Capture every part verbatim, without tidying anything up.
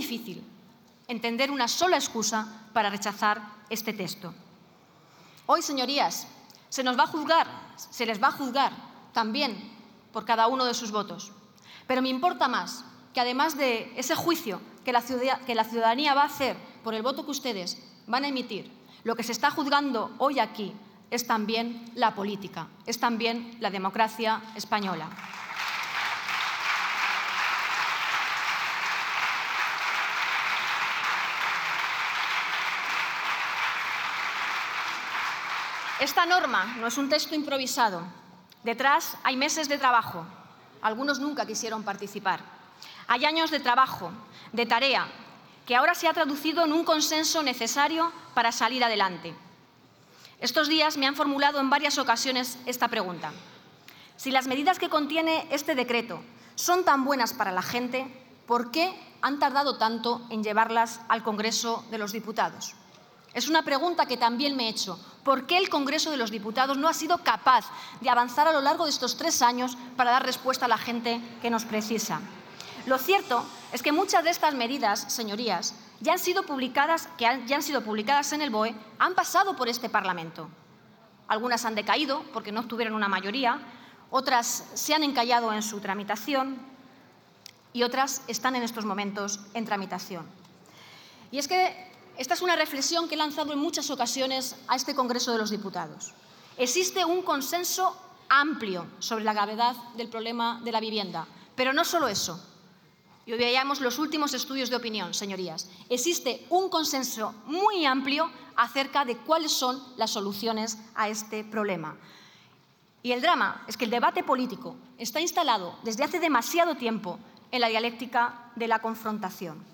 difícil entender una sola excusa para rechazar este texto. Hoy, señorías, se nos va a juzgar, se les va a juzgar también por cada uno de sus votos. Pero me importa más que, además de ese juicio que la ciudadanía va a hacer por el voto que ustedes van a emitir, lo que se está juzgando hoy aquí es también la política, es también la democracia española. Esta norma no es un texto improvisado. Detrás hay meses de trabajo. Algunos nunca quisieron participar. Hay años de trabajo, de tarea, que ahora se ha traducido en un consenso necesario para salir adelante. Estos días me han formulado en varias ocasiones esta pregunta. Si las medidas que contiene este decreto son tan buenas para la gente, ¿por qué han tardado tanto en llevarlas al Congreso de los Diputados? Es una pregunta que también me he hecho. ¿Por qué el Congreso de los Diputados no ha sido capaz de avanzar a lo largo de estos tres años para dar respuesta a la gente que nos precisa? Lo cierto es que muchas de estas medidas, señorías, ya han sido publicadas, que han, ya han sido publicadas en el B O E, han pasado por este Parlamento. Algunas han decaído porque no obtuvieron una mayoría, otras se han encallado en su tramitación y otras están en estos momentos en tramitación. Y es que esta es una reflexión que he lanzado en muchas ocasiones a este Congreso de los Diputados. Existe un consenso amplio sobre la gravedad del problema de la vivienda, pero no solo eso. Y hoy veíamos los últimos estudios de opinión, señorías. Existe un consenso muy amplio acerca de cuáles son las soluciones a este problema. Y el drama es que el debate político está instalado desde hace demasiado tiempo en la dialéctica de la confrontación.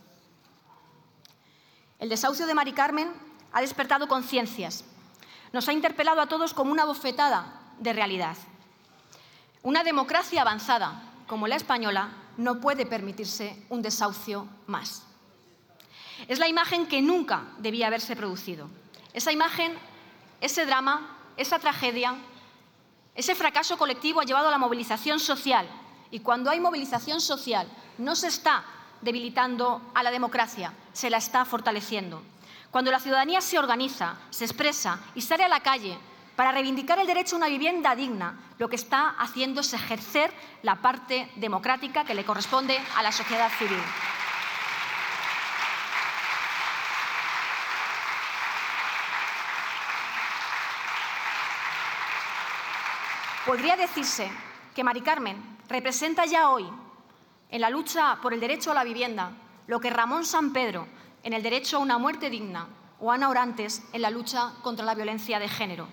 El desahucio de Mari Carmen ha despertado conciencias. Nos ha interpelado a todos como una bofetada de realidad. Una democracia avanzada como la española no puede permitirse un desahucio más. Es la imagen que nunca debía haberse producido. Esa imagen, ese drama, esa tragedia, ese fracaso colectivo ha llevado a la movilización social. Y cuando hay movilización social, no se está debilitando a la democracia, se la está fortaleciendo. Cuando la ciudadanía se organiza, se expresa y sale a la calle para reivindicar el derecho a una vivienda digna, lo que está haciendo es ejercer la parte democrática que le corresponde a la sociedad civil. Podría decirse que Mari Carmen representa ya hoy, en la lucha por el derecho a la vivienda, lo que Ramón Sampedro en el derecho a una muerte digna o Ana Orantes en la lucha contra la violencia de género.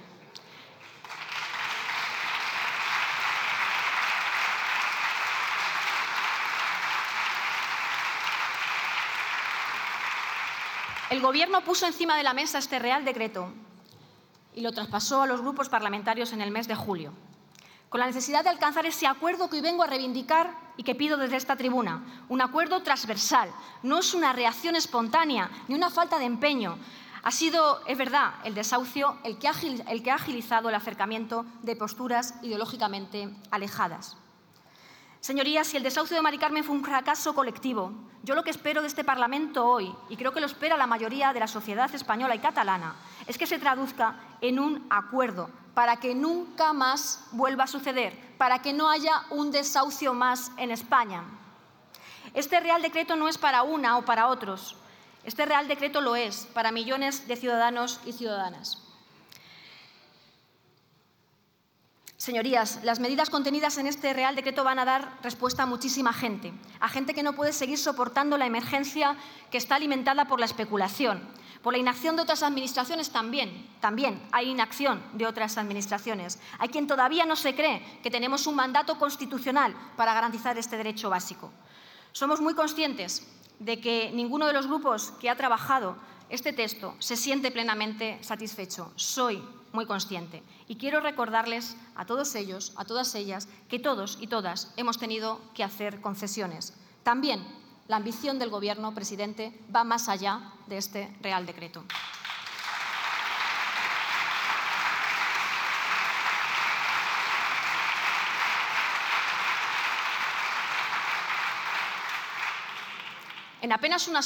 El Gobierno puso encima de la mesa este Real Decreto y lo traspasó a los grupos parlamentarios en el mes de julio, con la necesidad de alcanzar ese acuerdo que hoy vengo a reivindicar y que pido desde esta tribuna, un acuerdo transversal. No es una reacción espontánea ni una falta de empeño. Ha sido, es verdad, el desahucio el que ha, el que ha agilizado el acercamiento de posturas ideológicamente alejadas. Señorías, si el desahucio de Mari Carmen fue un fracaso colectivo, yo lo que espero de este Parlamento hoy, y creo que lo espera la mayoría de la sociedad española y catalana, es que se traduzca en un acuerdo para que nunca más vuelva a suceder, para que no haya un desahucio más en España. Este Real Decreto no es para una o para otros. Este Real Decreto lo es para millones de ciudadanos y ciudadanas. Señorías, las medidas contenidas en este Real Decreto van a dar respuesta a muchísima gente, a gente que no puede seguir soportando la emergencia que está alimentada por la especulación, por la inacción de otras administraciones también, también hay inacción de otras administraciones. Hay quien todavía no se cree que tenemos un mandato constitucional para garantizar este derecho básico. Somos muy conscientes de que ninguno de los grupos que ha trabajado este texto se siente plenamente satisfecho. Soy muy consciente. Y quiero recordarles a todos ellos, a todas ellas, que todos y todas hemos tenido que hacer concesiones. También la ambición del Gobierno, presidente, va más allá de este Real Decreto. En apenas unas